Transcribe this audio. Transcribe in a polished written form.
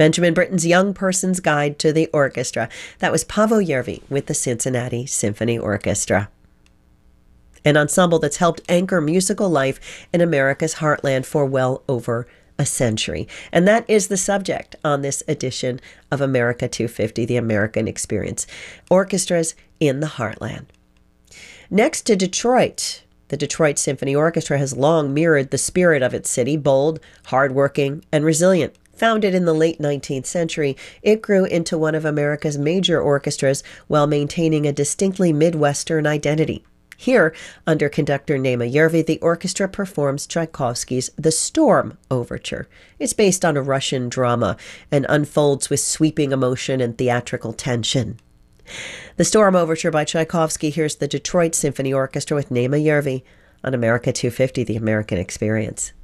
Benjamin Britten's Young Person's Guide to the Orchestra. That was Paavo Järvi with the Cincinnati Symphony Orchestra, an ensemble that's helped anchor musical life in America's heartland for well over a century. And that is the subject on this edition of America 250, The American Experience, orchestras in the heartland. Next to Detroit, the Detroit Symphony Orchestra has long mirrored the spirit of its city, bold, hardworking, and resilient. Founded in the late 19th century, it grew into one of America's major orchestras while maintaining a distinctly Midwestern identity. Here, under conductor Naima Järvi, the orchestra performs Tchaikovsky's The Storm Overture. It's based on a Russian drama and unfolds with sweeping emotion and theatrical tension. The Storm Overture by Tchaikovsky. Here's the Detroit Symphony Orchestra with Naima Järvi on America 250, The American Experience.